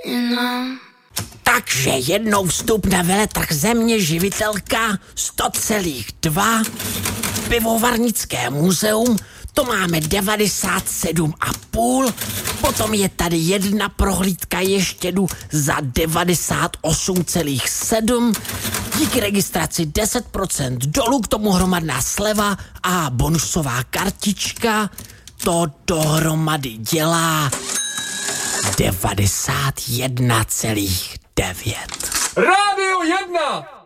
No. Takže jednou vstup na veletrh Země živitelka 100,2, pivovarnické muzeum, to máme 97,5, potom je tady jedna prohlídka ještědu za 98,7, díky registraci 10% dolů, k tomu hromadná sleva a bonusová kartička, to dohromady dělá 91,9. Rádio 1!